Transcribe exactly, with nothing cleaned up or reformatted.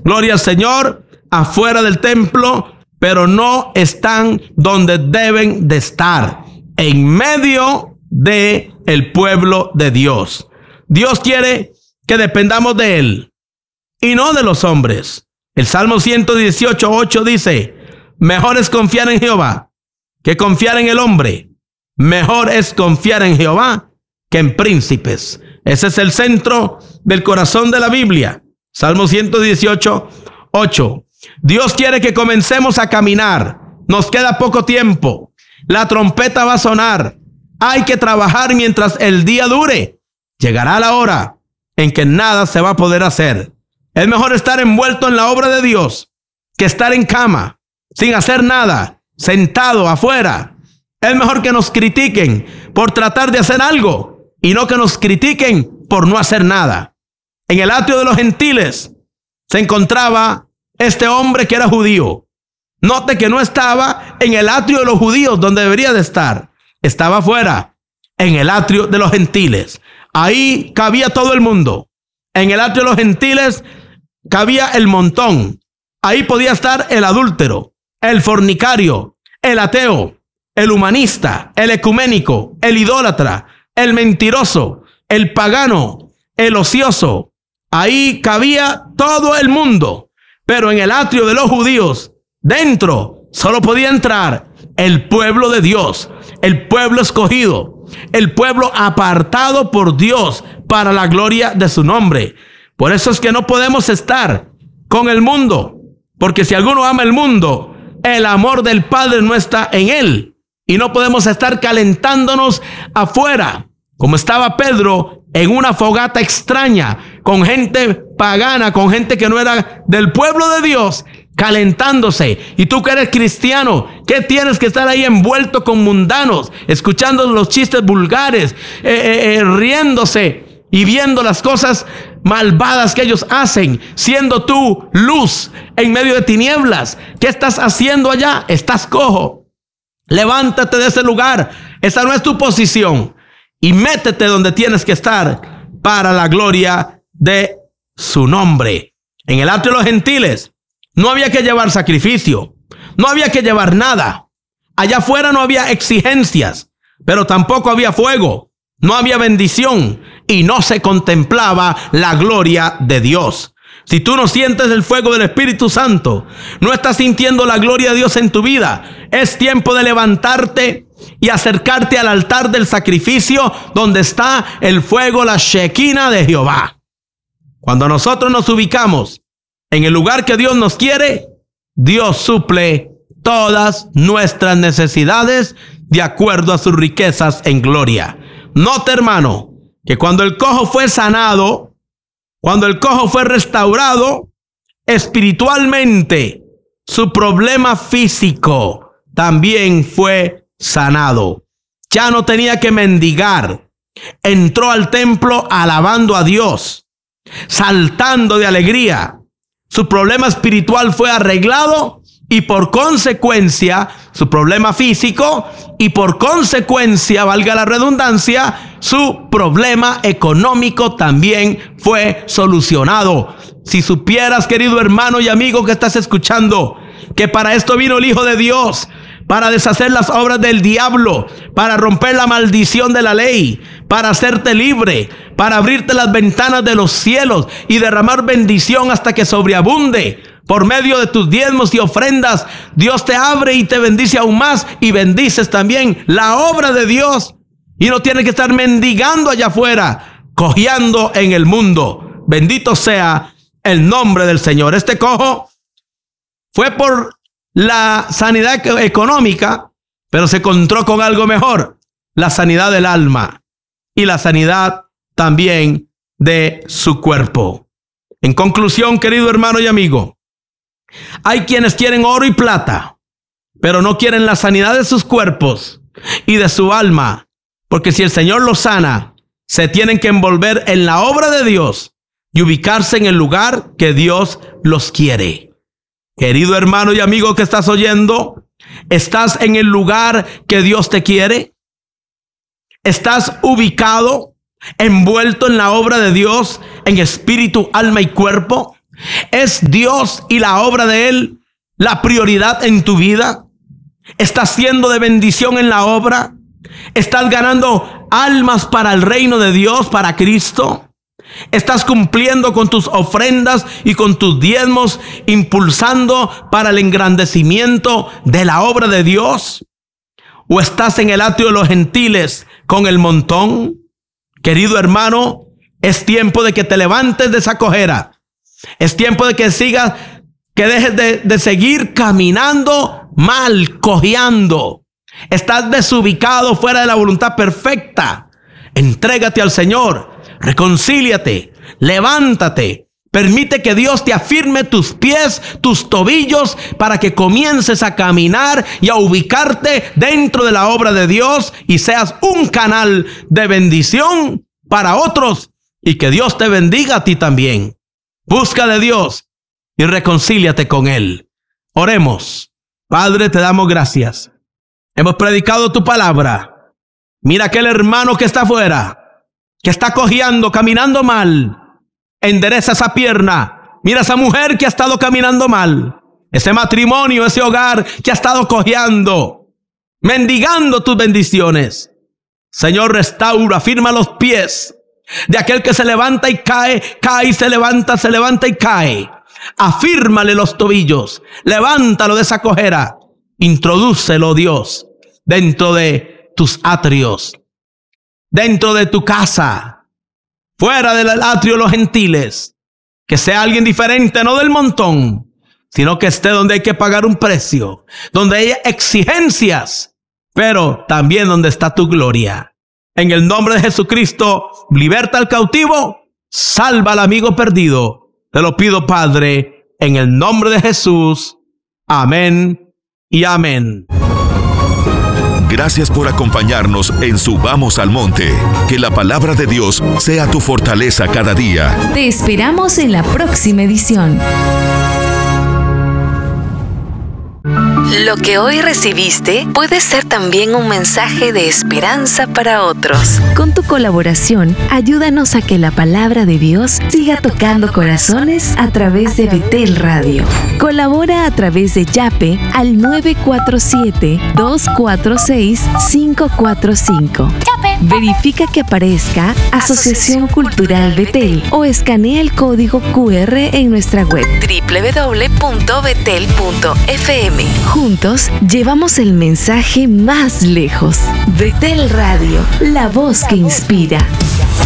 gloria al Señor, afuera del templo, pero no están donde deben de estar, en medio de el pueblo de Dios. Dios quiere que dependamos de Él y no de los hombres. El Salmo ciento dieciocho, ocho dice: mejor es confiar en Jehová que confiar en el hombre. Mejor es confiar en Jehová que en príncipes. Ese es el centro del corazón de la Biblia. Salmo ciento dieciocho, ocho. Dios quiere que comencemos a caminar. Nos queda poco tiempo. La trompeta va a sonar. Hay que trabajar mientras el día dure. Llegará la hora en que nada se va a poder hacer. Es mejor estar envuelto en la obra de Dios que estar en cama, sin hacer nada, sentado afuera. Es mejor que nos critiquen por tratar de hacer algo y no que nos critiquen por no hacer nada. En el atrio de los gentiles se encontraba este hombre que era judío. Note que no estaba en el atrio de los judíos donde debería de estar. Estaba afuera, en el atrio de los gentiles. Ahí cabía todo el mundo. En el atrio de los gentiles cabía el montón. Ahí podía estar el adúltero, el fornicario, el ateo, el humanista, el ecuménico, el idólatra, el mentiroso, el pagano, el ocioso. Ahí cabía todo el mundo. Pero en el atrio de los judíos, dentro, solo podía entrar el pueblo de Dios, el pueblo escogido, el pueblo apartado por Dios para la gloria de su nombre. Por eso es que no podemos estar con el mundo, porque si alguno ama el mundo, el amor del Padre no está en él. Y no podemos estar calentándonos afuera, como estaba Pedro en una fogata extraña, con gente pagana, con gente que no era del pueblo de Dios, calentándose. Y tú que eres cristiano, ¿qué tienes que estar ahí envuelto con mundanos, escuchando los chistes vulgares, eh, eh, eh, riéndose y viendo las cosas malvadas que ellos hacen, siendo tú luz en medio de tinieblas? ¿Qué estás haciendo allá? Estás cojo. Levántate de ese lugar. Esa no es tu posición. Y métete donde tienes que estar para la gloria de su nombre. En el atrio de los gentiles no había que llevar sacrificio. No había que llevar nada. Allá afuera no había exigencias, pero tampoco había fuego. No había bendición y no se contemplaba la gloria de Dios. Si tú no sientes el fuego del Espíritu Santo, no estás sintiendo la gloria de Dios en tu vida, es tiempo de levantarte y acercarte al altar del sacrificio donde está el fuego, la Shekinah de Jehová. Cuando nosotros nos ubicamos en el lugar que Dios nos quiere, Dios suple todas nuestras necesidades de acuerdo a sus riquezas en gloria. Note, hermano, que cuando el cojo fue sanado, cuando el cojo fue restaurado espiritualmente, su problema físico también fue sanado. Ya no tenía que mendigar. Entró al templo alabando a Dios, saltando de alegría. Su problema espiritual fue arreglado y por consecuencia su problema físico y por consecuencia, valga la redundancia, su problema económico también fue solucionado. Si supieras, querido hermano y amigo que estás escuchando, que para esto vino el Hijo de Dios, para deshacer las obras del diablo, para romper la maldición de la ley, para hacerte libre, para abrirte las ventanas de los cielos y derramar bendición hasta que sobreabunde. Por medio de tus diezmos y ofrendas, Dios te abre y te bendice aún más y bendices también la obra de Dios. Y no tienes que estar mendigando allá afuera, cojeando en el mundo. Bendito sea el nombre del Señor. Este cojo fue por la sanidad económica, pero se encontró con algo mejor: la sanidad del alma y la sanidad también de su cuerpo. En conclusión, querido hermano y amigo, hay quienes quieren oro y plata, pero no quieren la sanidad de sus cuerpos y de su alma, porque si el Señor los sana, se tienen que envolver en la obra de Dios y ubicarse en el lugar que Dios los quiere. Querido hermano y amigo que estás oyendo, ¿estás en el lugar que Dios te quiere? ¿Estás ubicado, envuelto en la obra de Dios, en espíritu, alma y cuerpo? ¿Es Dios y la obra de Él la prioridad en tu vida? ¿Estás siendo de bendición en la obra? ¿Estás ganando almas para el reino de Dios, para Cristo? ¿Estás cumpliendo con tus ofrendas y con tus diezmos, impulsando para el engrandecimiento de la obra de Dios? ¿O estás en el atrio de los gentiles con el montón? Querido hermano, es tiempo de que te levantes de esa cojera. Es tiempo de que sigas, que dejes de, de seguir caminando mal, cojeando. Estás desubicado, fuera de la voluntad perfecta. Entrégate al Señor, reconcíliate, levántate. Permite que Dios te afirme tus pies, tus tobillos, para que comiences a caminar y a ubicarte dentro de la obra de Dios y seas un canal de bendición para otros, y que Dios te bendiga a ti también. Busca de Dios y reconcíliate con Él. Oremos. Padre, te damos gracias. Hemos predicado tu palabra. Mira aquel hermano que está afuera, que está cojeando, caminando mal. Endereza esa pierna. Mira esa mujer que ha estado caminando mal. Ese matrimonio, ese hogar que ha estado cojeando, mendigando tus bendiciones. Señor, restaura, afirma los pies de aquel que se levanta y cae, cae y se levanta, se levanta y cae. Afírmale los tobillos, levántalo de esa cojera, introdúcelo, Dios, dentro de tus atrios, dentro de tu casa, fuera del atrio de los gentiles. Que sea alguien diferente, no del montón, sino que esté donde hay que pagar un precio, donde hay exigencias, pero también donde está tu gloria. En el nombre de Jesucristo, liberta al cautivo, salva al amigo perdido. Te lo pido, Padre, en el nombre de Jesús. Amén y amén. Gracias por acompañarnos en Subamos al Monte. Que la palabra de Dios sea tu fortaleza cada día. Te esperamos en la próxima edición. Lo que hoy recibiste puede ser también un mensaje de esperanza para otros. Con tu colaboración, ayúdanos a que la palabra de Dios siga tocando corazones a través de Betel Radio. Colabora a través de Yape al nueve cuatro siete, dos cuatro seis, cinco cuatro cinco. Verifica que aparezca Asociación Cultural Betel o escanea el código cu erre en nuestra web doble u doble u doble u punto betel punto efe eme. Juntos llevamos el mensaje más lejos. Betel Radio, la voz que inspira.